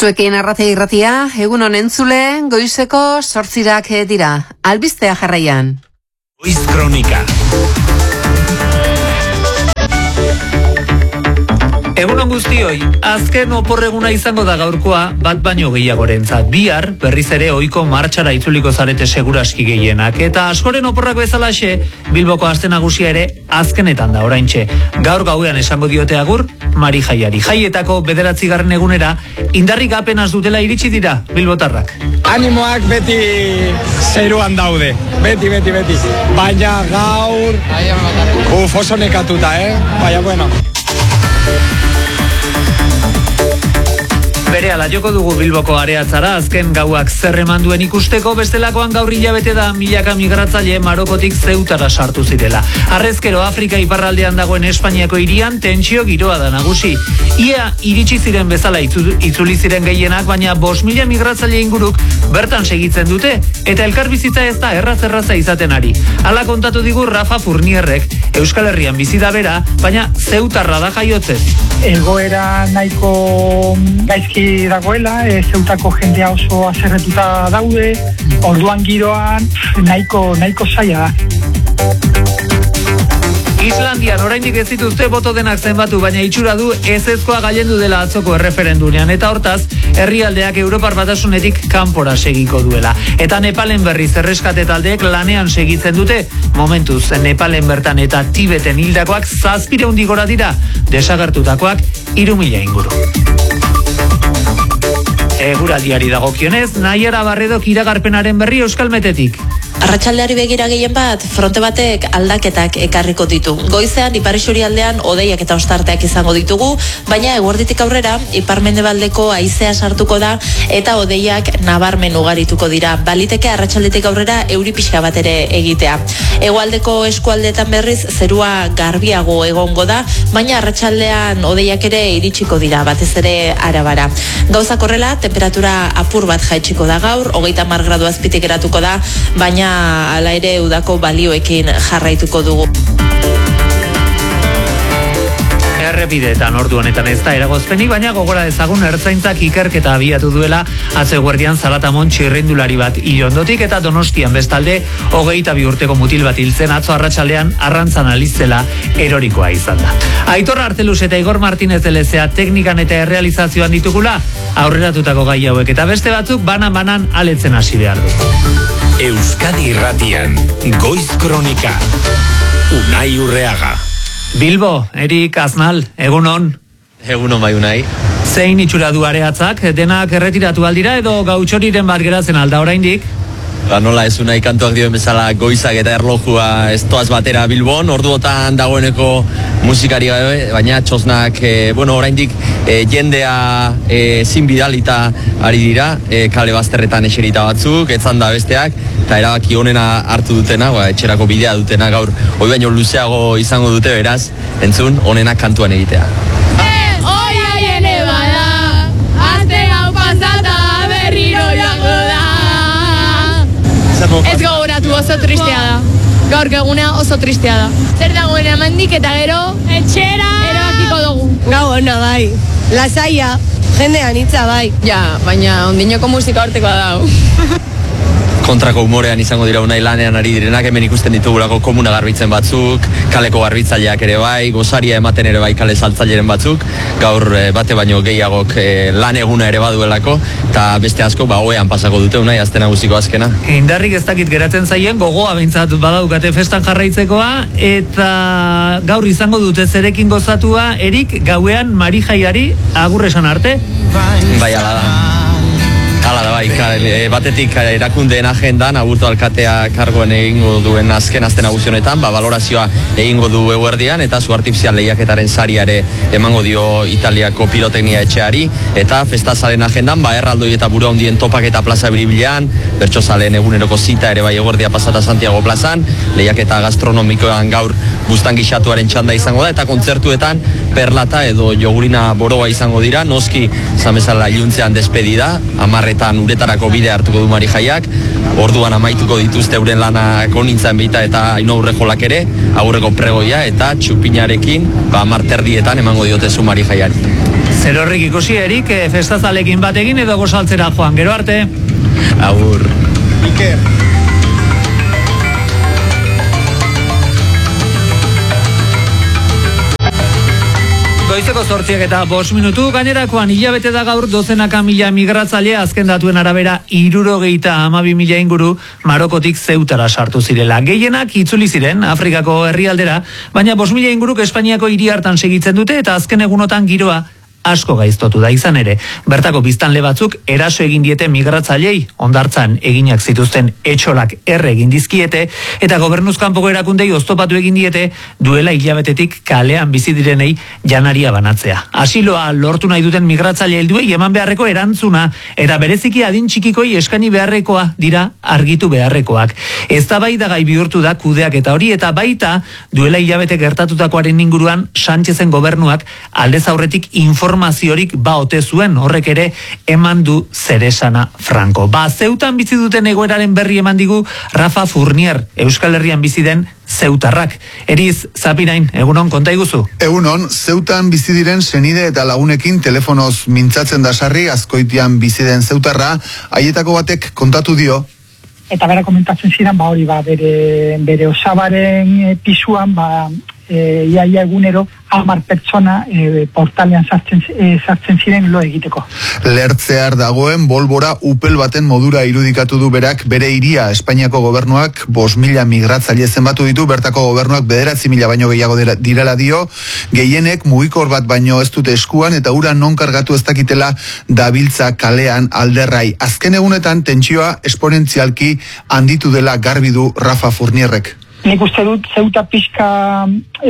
Zuekin Arratia Irratia, egun honen entzule, goizeko 8 dira. Albistea jarraian. Goiz Kronika. Egunon guztioi, azken oporreguna izango da gaurkoa bat baino gehiagorentzat. Bihar, berriz ere ohiko martxara itzuliko zarete seguraski gehienak. Eta askoren oporrak bezalaxe, Bilboko aste nagusia ere azkenetan da oraintxe. Gaur gauean esango diote agur, Mari Jaiari. Jaietako 9. egunera, indarrik apenas dutela iritsi dira bilbotarrak. Animoak beti zeruan daude, beti. Baina gaur, oso nekatuta, Baina, bueno. Berehala joko dugu Bilboko areatzara, azken gauak zer eman duen ikusteko, bestelakoan gaur hilabete da milaka migratzaile Marokotik Zeutara sartu zirela. Harrezkero Afrika iparraldean dagoen Espainiako hirian tentsio giroa da nagusi. Ia iritsi ziren bezala itzuli ziren gehienak, baina 5.000 migratzaile inguruk bertan segitzen dute, eta elkarbizitza ez da erraza izaten ari. Hala kontatu digu Rafa Furnierrek, Euskal Herrian bizi da bera, baina Zeutarra da jaiotzez. Egoera nahiko gaizki dagoela, Zeutako jendea oso haserretuta daude, orduan giroan nahiko zaila da. Islandian oraindik ez dituzte boto denak zenbatu, baina itxura du ezezkoa gailendu dela atzoko erreferendunean, eta hortaz, herrialdeak Europar Batasunetik kanpora segiko duela. Eta Nepalen berriz erreskate taldeek lanean segitzen dute, momentuz Nepalen bertan eta Tibeten hildakoak 700 gora dira, desagertutakoak 3.000 inguru. Eguraldiari dagokionez, Naiara Barredok iragarpenaren berri Euskalmetetik. Arratsaldeari begira gehien bat, fronte batek aldaketak ekarriko ditu. Goizean, ipar isurialdean hodeiak eta ostarteak izango ditugu, baina eguerditik aurrera, ipar-mendebaldeko haizea sartuko da, eta hodeiak nabarmen ugarituko dira. Baliteke arratsaldetik aurrera euri pixka bat ere egitea. Hegoaldeko eskualdeetan berriz, zerua garbiago egongo da, baina arratsaldean hodeiak ere iritsiko dira, batez ere Arabara. Gauzak horrela, temperatura apur bat jaitsiko da gaur, 30 gradu azpitik geratuko da, baina hala ere udako balioekin jarraituko dugu. Errepideetan ordu honetan ez da eragozpenik, baina gogora ezagun ertzaintzak ikerketa abiatu duela atzo eguerdian Zalatamon txirrindulari bat ilondotik, eta Donostian bestalde 22 urteko mutil bat hiltzen atzo arratsaldean arrantzan alizela erorikoa izan da. Aitor Arteluz eta Igor Martinez Elezea teknikan eta errealizazioan ditugula, aurreratutako gai hauek eta beste batzuk banan aletzen hasi behar du. Euskadi Irratian, Goiz Kronika, Unai Urreaga. Bilbo, Erik Aznal, egunon. Egunon bai Unai. Zein itxura du areatzak, denak erretiratu aldira edo gautxoriren bat geratzen alda oraindik? Nola ez Unai kantuak dioen bezala goizak eta erlojua ez toaz batera Bilbon, orduotan dagoeneko musikari gabe, baina txosnak, oraindik jendea zin bidalita ari dira, kale bazterretan eserita batzuk, etzan da besteak, eta erabaki honena hartu dutena, etxerako bidea dutena gaur, hoi baino luzeago izango dute beraz, entzun, honenak kantuan egitea. Ez gogoratu, oso tristea da. Gaur eguna oso tristea da. Zer dagoen hemendik eta gero etxera erabakiko dugu. Gau ona bai. Lasaia, jendean hitza bai. Ja, baina ondinoko musika hortekoa da. Kontrako humorean izango dira Unai lanean ari direnak, hemen ikusten ditugulako komuna garbitzen batzuk, kaleko garbitzaileak ere bai, gozaria ematen ere bai kale saltzaileren batzuk, gaur bate baino gehiagok lan eguna ere baduelako, eta beste asko ohean pasako dute Unai azten nagusiko azkena. Indarrik ez dakit geratzen zaien, gogoa behintzat badaukate festan jarraitzekoa, eta gaur izango dute zerekin gozatua, Erik gauean Mari Jaiari agur esan arte? Bai, ala da. Hala da bai, batetik erakundeen agendan, Aburto alkatea kargoen egingo duen azken aste nagusi honetan, balorazioa egingo du eguerdian, eta zu artifizial lehiaketaren sariare emango dio Italiako piroteknia etxeari, eta festazalen agendan, erraldoi eta buru handien topaketa plaza biribilean, bertsozaleen eguneroko zita ere bai eguerdia pasata Santiago plazan, lehiaketa gastronomikoan gaur buztan gixatuaren txanda izango da, eta kontzertuetan perlata edo jogurina boroa izango dira, noski zamezala iluntzean despedida, 10 uretarako bide hartuko du Mari Jaiak, orduan amaituko dituzte euren lanak onintzen bita eta Aino Urrejolak ere, aurreko pregoia eta txupinarekin 10 emango diote zu Mari Jaiari. Zerorrik ikusi erik, festazalekin batekin edo gozaltzera joan, gero arte. Agur. Iker. Goizeko 8:05 minutu, gainerakoan hilabete da gaur dozenaka mila migratzaile azken datuen arabera 72.000 inguru Marokotik Zeutara sartu zirela. Gehienak itzuli ziren Afrikako herrialdera, baina 5.000 inguruk Espainiako hiri hartan segitzen dute eta azken egunotan giroa asko gaiztotu da izan ere. Bertako biztanle batzuk eraso egin diete migratzailei, hondartzan eginak zituzten etxolak erre egin dizkiete eta gobernuzkanpoko erakundei oztopatu egin diete duela hilabetetik kalean bizi direnei janaria banatzea. Asiloa lortu nahi duten migratzaile helduei eman beharreko erantzuna eta bereziki adin txikikoi eskaini beharrekoa dira argitu beharrekoak. Eztabaidagai bihurtu da kudeak eta hori eta baita duela hilabete gertatutakoaren inguruan Sánchezen gobernuak aldez aurretik informaziorik ote zuen, horrek ere eman du zeresana franko. Zeutan bizi duten egoeraren berri eman digu Rafa Fournier, Euskal Herrian bizi den zeutarrak. Eriz, Zapinain, egunon, konta iguzu? Egunon, Zeutan bizi diren senide eta lagunekin telefonoz mintzatzen da sarri, Azkoitian bizi den zeutarra, haietako batek kontatu dio. Eta bera komentatzen ziren, hori bere osabaren pisuan, iaia egunero 10 pertsona portalean sartzen ziren lo egiteko. Lertzear dagoen bolbora upel baten modura irudikatu du berak bere hiria. Espainiako gobernuak 5.000 migratzaile zenbatu ditu, bertako gobernuak 9.000 baino gehiago direla dio, gehienek mugikor bat baino ez dute eskuan eta ura non kargatu ez dakitela dabiltza kalean alderrai. Azken egunetan tentsioa esponentzialki handitu dela garbi du Rafa Fournierrek. Nik uste dut Zeuta pixka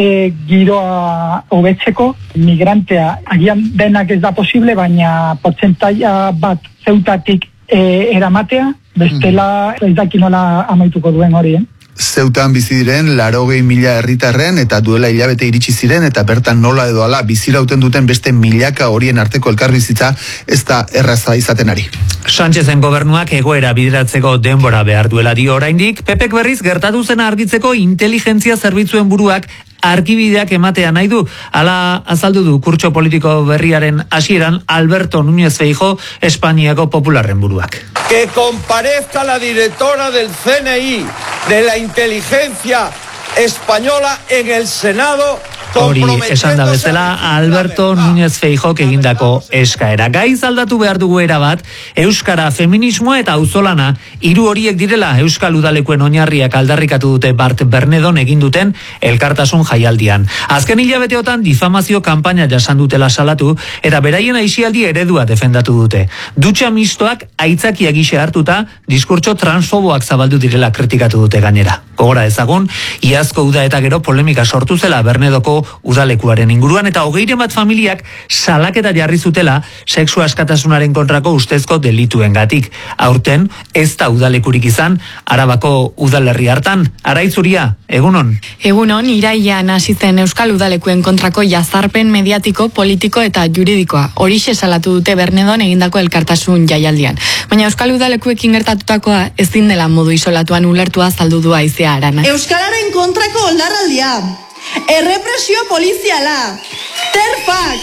giroa hobetzeko, migrantea agian denak ez da posible, baina portzentaia bat Zeutatik eramatea, bestela ez daki nola amaituko duen hori, Zeutan bizi diren 80.000 herritarren eta duela hilabete iritsi ziren eta bertan nola edo ala bizirauten duten beste milaka horien arteko elkarbizitza ez da erraza izaten ari. Sánchezen gobernuak egoera bideratzeko denbora behar duela dio oraindik, Pepek berriz gertatu zena argitzeko inteligentzia zerbitzuen buruak argibideak ematea nahi du. Hala azaldu du kurtso politiko berriaren hasieran Alberto Núñez Feijóo, Espainiako popularren buruak. Que comparezca la directora del CNI de la inteligencia española en el Senado. Hori esan da bezala Alberto Núñez Feijóok egindako eskaera. Gaiz aldatu behar dugu erabat, euskara, feminismoa eta auzolana, hiru horiek direla Euskal Udalekuen oinarriak aldarrikatu dute Bart Bernedon egin duten elkartasun jaialdian. Azken hilabeteotan difamazio kanpaina jasan dutela salatu eta beraien aisialdi eredua defendatu dute. Dutxa mistoak aitzakia gise hartuta diskurtso transfoboak zabaldu direla kritikatu dute gainera. Gogora ezagun, iazko uda eta gero polemika sortu zela Bernedoko udalekuaren inguruan eta 20 bat familiak salaketa jarri zutela sexu askatasunaren kontrako ustezko delituengatik. Aurten ez da udalekurik izan Arabako udalerri hartan. Araitzuria, egunon? Egunon, irailean hasi zen Euskal Udalekuen kontrako jazarpen mediatiko, politiko eta juridikoa. Horixe salatu dute Bernedon egindako elkartasun jaialdian. Baina Euskal Udalekuekin gertatutakoa ezin dela modu isolatuan ulertua azaldu du Aizea Arana. Euskararen kontrako oldarraldia, errepresio poliziala, terfak,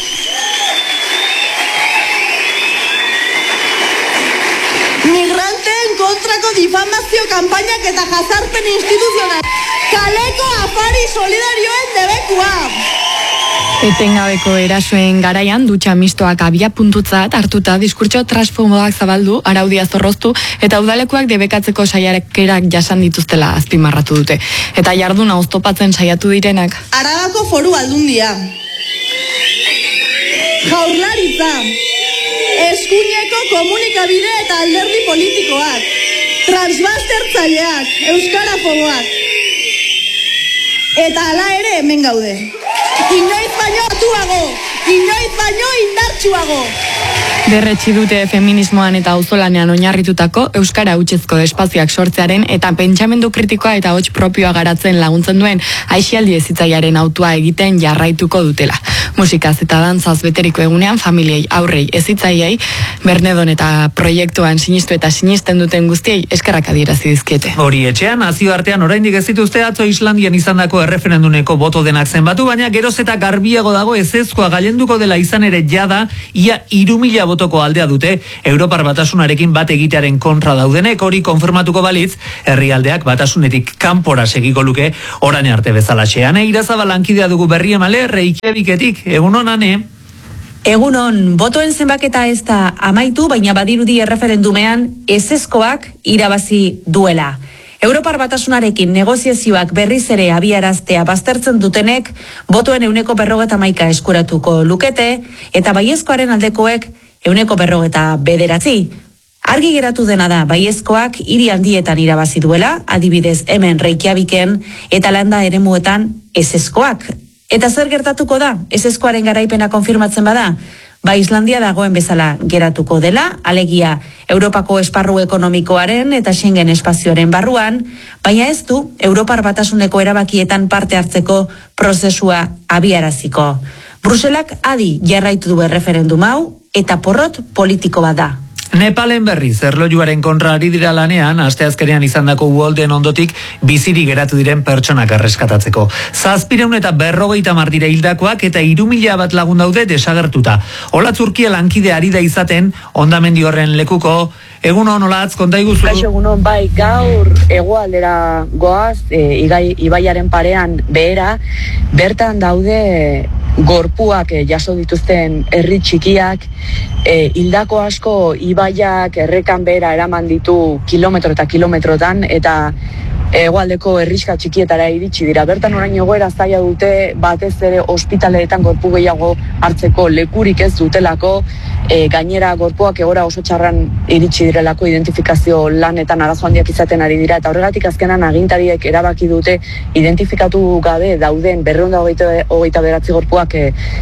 migranteen kontrako difamazio kanpainak eta jazarpen instituzional, kaleko afari solidarioen debekua. Etengabeko erasoen garaian dutxa mistoak abia puntutzat hartuta diskurtso transfoboak zabaldu, araudia zorroztu eta udalekuak debekatzeko saiakerak jasan dituztela azpimarratu dute. Eta jarduna oztopatzen saiatu direnak. Arabako Foru Aldundia, Jaurlaritza, eskuineko komunikabide eta alderdi politikoak, transbastertzaileak, euskarafoboak. Eta hala ere hemen gaude. Inoiz baino atuago, inoiz baino indartsuago. Berretsi dute feminismoan eta auzolanean oinarritutako euskara hutsezko espazioak sortzearen eta pentsamendu kritikoa eta hots propioa garatzen laguntzen duen aisialdi hezitzailearen autua egiten jarraituko dutela. Musikaz eta dantzaz beteriko egunean familiei, aurrei, hezitzaileei, Bernedon eta proiektuan sinistu eta sinisten duten guztiei eskerrak adierazi dizkiete. Hori etxean, nazioartean oraindik ez dituzte atzo Islandian izandako erreferendumeko boto denak zenbatu, baina geroz eta garbiago dago ezezkoa gailenduko dela izan ere jada, ia 3.000 botoko aldea dute Europar Batasunarekin bat egitearen kontra daudenek. Hori konfirmatuko balitz, herrialdeak batasunetik kanpora segiko luke orain arte bezalaxean. Irazabal lankidea dugu berri emale Reykjaviketik. Egunon, Ane? Egunon, botoen zenbaketa ez da amaitu, baina badirudi erreferendumean ezezkoak irabazi duela. Europar Batasunarekin negoziazioak berriz ere abiaraztea baztertzen dutenek botoen 51% eskuratuko lukete, eta baiezkoaren aldekoek 49%. Argi geratu dena da, baiezkoak hiri handietan irabazi duela, adibidez hemen Reykjaviken, eta landa eremuetan ezezkoak. Eta zer gertatuko da? Ezezkoaren garaipena konfirmatzen bada? Islandia dagoen bezala geratuko dela, alegia Europako esparru ekonomikoaren eta Schengen espazioaren barruan, baina ez du Europar Batasuneko erabakietan parte hartzeko prozesua abiaraziko. Bruselak adi jarraitu du erreferendum hau eta porrot politiko bat da. Nepalen berriz, erlojuaren kontra ari dira lanean, asteazkenean izandako uholden ondotik biziri geratu diren pertsonak erreskatatzeko. 700 eta 50 dira hildakoak eta 3.000 bat lagun daude desagertuta. Olatz Urkia lankide ari da izaten, hondamendi horren lekuko. Egunon, Olatz, konta iguzu? Egunon, bai, gaur hegoaldera goaz, ibaiaren parean behera, bertan daude gorpuak jaso dituzten herri txikiak, hildako asko ibaiak errekan behera eraman ditu kilometro eta kilometrotan, eta hegoaldeko herriska txikietara iritsi dira. Bertan orain egoera zaila dute, batez ere ospitaleetan gorpu gehiago hartzeko lekurik ez dutelako, gainera gorpuak egora oso txarran iritsi direlako, identifikazio lanetan arazo handiak izaten ari dira, eta horregatik azkenan agintariek erabaki dute identifikatu gabe dauden 229 gorpuak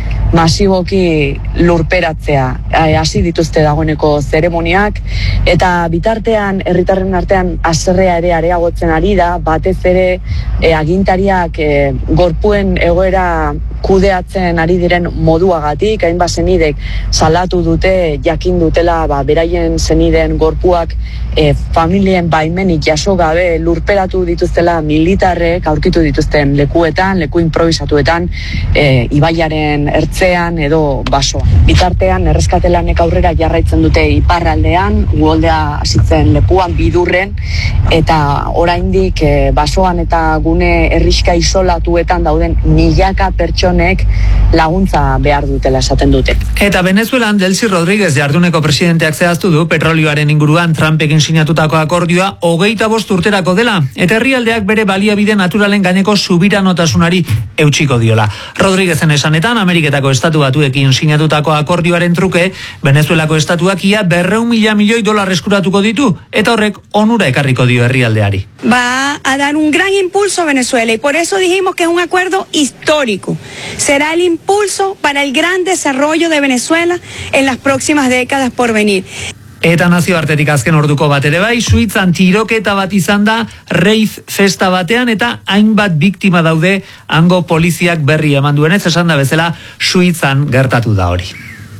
masiboki lurperatzea. Hasi dituzte dagoeneko zeremoniak, eta bitartean herritarren artean haserrea ere areagotzen ari da, batez ere agintariak gorpuen egoera kudeatzen ari diren moduagatik, hainbat senidek salatu dute, jakin dutela beraien senideen gorpuak familien baimenik jaso gabe lurperatu dituztela militarrek aurkitu dituzten lekuetan, leku improvisatuetan, ibaiaren ertzean edo basoan. Bitartean erreskatelanek aurrera jarraitzen dute iparraldean, uholdea hasitzen lekuan bidurren, eta oraindik basoan eta gune herriska isolatuetan dauden milaka pertsonek laguntza behar dutela esaten dute. Eta Venezuelan Delcy Rodríguez jarduneko presidenteak zehaztu du petrolioaren inguruan Trumpekin sinatutako akordioa 25 urterako dela, eta herrialdeak bere baliabide naturalen gaineko subiranotasunari eutsiko diola. Rodríguezen esanetan, Ameriketako estatu batuekin sinatutako akordioaren truke, Venezuelako estatuak ia 200.000 milioi dolar eskuratuko ditu, eta horrek onura ekarriko dio herrialdeari. Va a dar un gran impulso a Venezuela, y por eso dijimos que es un acuerdo histórico. Será el impulso para el gran desarrollo de Venezuela en las próximas décadas por venir. Eta nazioartetik azken orduko bat ere bai, Suitzan tiroketa bat izan da rave festa batean, eta hainbat biktima daude hango poliziak berri eman duenez, esan da bezala Suitzan gertatu da hori.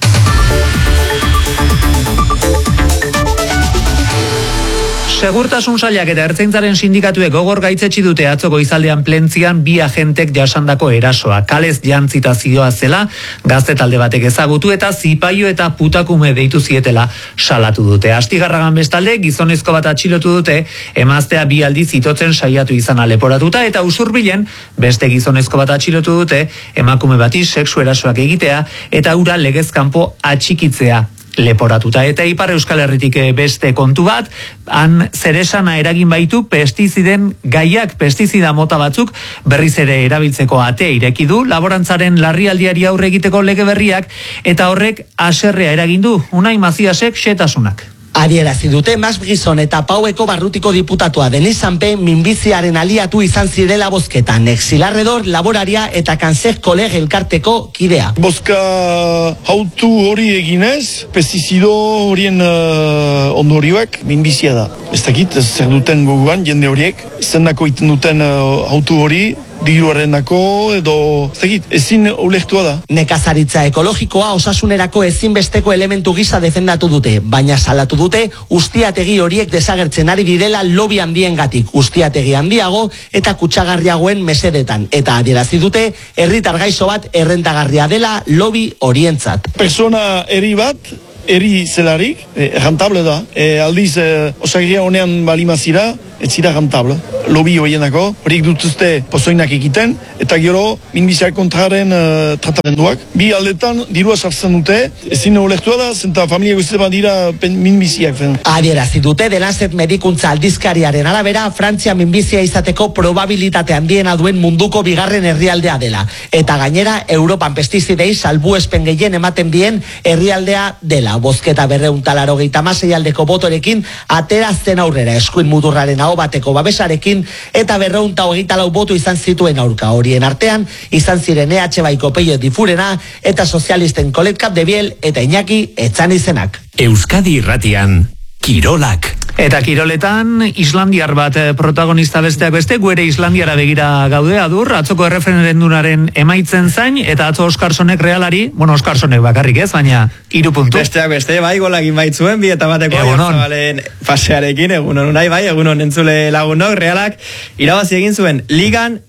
Segurtasun sailak eta ertzaintzaren sindikatuek gogor gaitzetsi dute atzo goizaldean Plentzian 2 agentek jasandako erasoa. Kalez jantzita zioa zela, gazte talde batek ezagutu eta zipaio eta putakume deitu zietela salatu dute. Astigarragan bestalde, gizonezko bat atxilotu dute, emaztea 2 aldiz itotzen saiatu izana leporatuta, eta Usurbilen beste gizonezko bat atxilotu dute, emakume bati sexu erasoak egitea eta ura legez kanpo atxikitzea leporatuta. Eta Ipar Euskal Herritik beste kontu bat, han zeresana eragin baitu pestiziden gaiak, pestizida mota batzuk berriz ere erabiltzeko atea ireki du laborantzaren larrialdiari aurre egiteko lege berriak, eta horrek haserrea eragin du. Unai Maziasek xetasunak. Adierazi dute Mas Brison eta Paueko barrutiko diputatua Denis Sanpe minbiziaren aliatu izan zirela bozketan. Exilarredor, laboraria eta kanser koleg elkarteko kidea. Bozka hautu hori eginez, pestizido horien ondorioak minbizia da. Ez dakit, zer duten goguan jende horiek, zendako iten duten hautu hori, diruaren dako edo, ez dakit, ezin ulektua da. Nekazaritza ekologikoa osasunerako ezinbesteko elementu gisa defendatu dute, baina salatu dute ustiategi horiek desagertzen ari direla lobby handiengatik, ustiategi handiago eta kutsagarriagoen mesedetan, eta adierazi dute herritar gaixo bat errentagarria dela lobby horientzat. Persona eri bat, eri zelarik, rentable da. Aldiz, osagia honean balimazira, ez zira rentable. Lobby horienako, horiek dutuzte pozoinak egiten, eta gero minbiziak kontraren tratamenduak. Bi aldetan dirua sartzen dute, ezin olektua da, zenta familia guztetan dira minbiziak. Adierazi dute The Lancet medikuntza aldizkariaren arabera, Frantzia minbizia izateko probabilitate handiena duen munduko bigarren herrialdea dela. Eta gainera, Europan pestizidei salbuespen gehien ematen dien herrialdea dela. Bozketa 286 aldeko botorekin aterazten aurrera eskuin muturraren aho bateko babesarekin eta 224 boto izan zituen aurka. Horien artean izan ziren EH Baiko Peio Difurena eta sozialisten Colet Capdeviel eta Iñaki Etxanizenak. Euskadi Irratian, Kirolak. Eta kiroletan, Islandiar bat protagonista besteak beste, guere Islandiara begira gaude, Adur, atzoko erreferendunaren emaitzen zain, eta atzo Oskarsonek Realari, Oskarsonek bakarrik ez, baina 3 puntu. Besteak beste, bai, golagin baitzuen, 2-1 Oiartzabalen fasearekin, egunon unai, bai, egunon entzule lagunok, Realak irabazi egin zuen ligan,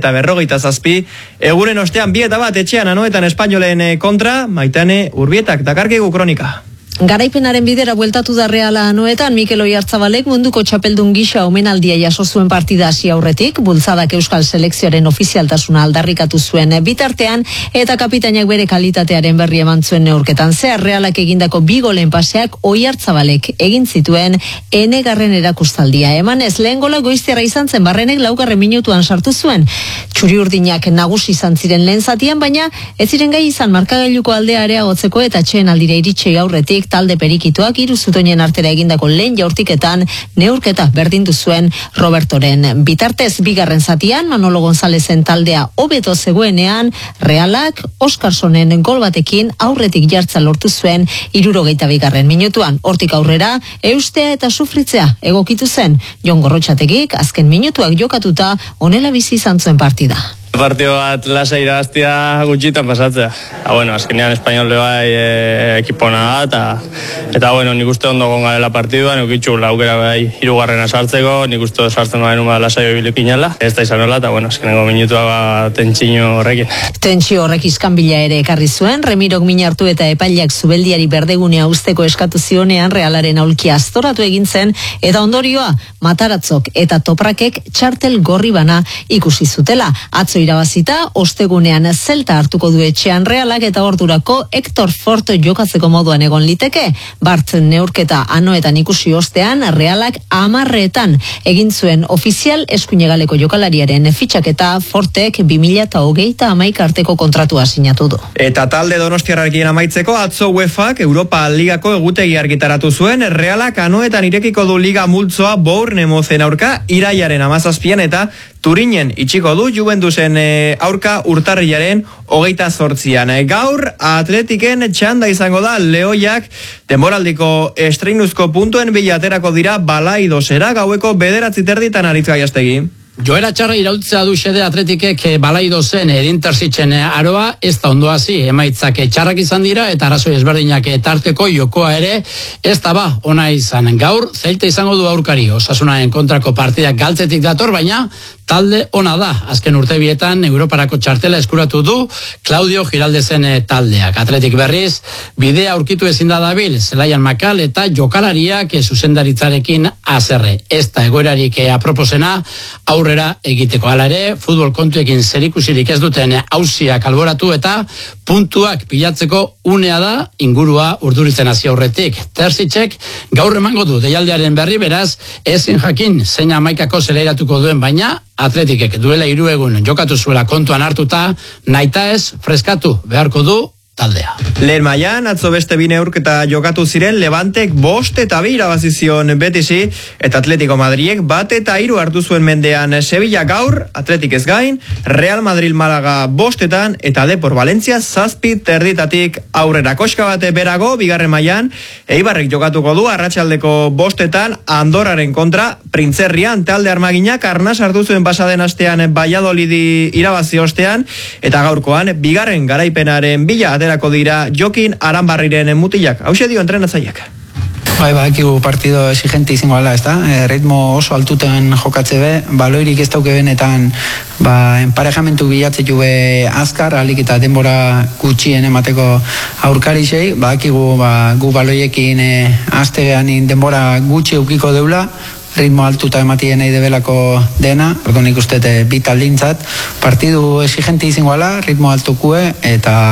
147, egunen ostean 2-1 etxean anoetan espainolen kontra, Maitane Urbietak, dakarkigu kronika. Garaipenaren bidera bueltatu da Reala anoetan, Mikel Oiartzabalek munduko txapeldun gisa omenaldia jaso zuen partida hasi aurretik, bultzadak euskal selekzioaren ofizialtasuna aldarrikatu zuen bitartean, eta kapitainak bere kalitatearen berri eman zuen neurketan. Zehar Realak egindako 2 golen paseak Oiartzabalek egin zituen enegarren erakustaldia. Emanez, lehen gola Goiztiarra izan zen, Barrenek 4. minutuan sartu zuen. Txuri urdinak nagusi izan ziren lehen zatian, baina ez ziren gai izan markagailuko aldea areagotzeko eta txeen aldire iritsei aurretik talde perikituak 3 zutoinen artera egindako lehen jaurtiketan neurketa berdindu zuen Robertoren. Bitartez, 2. zatian, Manolo Gonzalezen taldea hobeto zegoenean, Realak Oskarsonen gol batekin aurretik jartza lortu zuen 62. minutuan. Hortik aurrera, eustea eta sufritzea egokitu zen. Jon Gorrotxategik azken minutuak jokatuta honela bizi izan zuen partida. Partio bat lasa irabaztia gutxitan pasatzea. Azkenean espainole bai ekipona da, eta nik uste ondo gongarela partidua, nik itxu laukera bai 3. sartzeko, nik uste sartzen garen lasai bilikinala, ez da izan hola, eta azkenengo minutua tentsio horrekin. Tentsio horrek iskanbila ere ekarri zuen, Remirok min hartu eta epaileak Zubeldiari berdegunea usteko eskatu zionean Realaren aulkia aztoratu egin zen, eta ondorioa Mataratzok eta Toprakek txartel gorri bana ikusi zutela. Atzo irabazita, ostegunean Zelta hartuko du etxean Realak eta ordurako Hector Fort jokatzeko moduan egon liteke. Bart neurketa anoetan ikusi ostean, Realak 10etan egin zuen ofizial eskuinegaleko jokalariaren fitxaketa Fortek 2021 arteko kontratua sinatu du. Eta talde Donostiarrarekin amaitzeko, atzo UEFAk Europa Ligako egutegi argitaratu zuen, Realak anoetan irekiko du liga multzoa Bournemouthen aurka irailaren 17an eta Turinen itxiko du Juventusen aurka urtarrilaren 28an. Gaur Atletiken txanda izango da, Lehoiak denboraldiko estreinuzko puntuen bila aterako dira Balaidosera, gaueko 9:30 Aritz Gaiastegi. Joera txarra iraultzea du xede Atletikek Balaidosen Edintersitzen aroa, ez da ondo hasi, emaitzak txarrak izan dira eta arrazoi ezberdinak tarteko jokoa ere ez da ona izan. Gaur Zelta izango du aurkari, Osasunaren kontrako partidak galtzetik dator, baina talde ona da. Azken urtebietan Europarako txartela eskuratu du Claudio Giraldezen taldeak. Atletik berriz bidea aurkitu ezin da dabil, Zelaian Makal eta jokalariak zuzendaritzarekin azerre. Ez da egoerarik aproposena aurrera egiteko. Hala ere, futbol kontuekin zerikusirik ez duten auziak alboratu eta puntuak pilatzeko unea da ingurua urduritzen hasi aurretik. Terzitzek gaur emango du deialdearen berri, beraz ezin jakin zein 11ako zelairatuko duen, baina Atletikek duela 3 egun jokatu zuela kontuan hartuta, nahita ez freskatu beharko du taldea. Lehen mailan atzo beste 2 neurketa jokatu ziren, Levantek 5 eta 2 irabazi zion Betisi, eta Atletico Madridek 1 eta 3 hartu zuen mendean Sevilla gaur, Atletik ez gain, Real Madrid Malaga 5etan, eta Depor Valencia 7:30 aurrera. Koska bate berago, bigarren mailan, Eibarrek jokatuko du arratsaldeko 5etan Andorraren kontra, Printzerrian talde armaginak Arnas hartu zuen pasaden astean Valladolidi irabazi ostean, eta gaurkoan bigarren garaipenaren bila aterako dira Jokin Aranbarriren mutilak. Hauxe dio entrenatzaileak. Badakigu partido exigente izango dela, ezta? Ritmo oso altutan jokatze be, baloirik ez dauke benetan, emparejamentu bilatze jube azkar, alik eta denbora gutxien emateko aurkarisei, badakigu gu baloiekin astean denbora gutxi eukiko deula, ritmo altuta ematien nahi debelako dena, orduan nik uste bi taldintzat, partidu exigente izango dela, ritmo altukue, eta